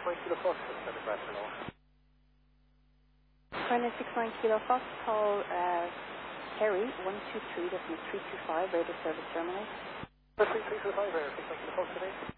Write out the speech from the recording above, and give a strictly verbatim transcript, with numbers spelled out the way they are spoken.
nine Kilo Foxtrot, set address below. China six nine Kilo Fox, call uh, Kerry one two three, that's three two five, radio service terminal. three three two five, six nine Kilo Fox today.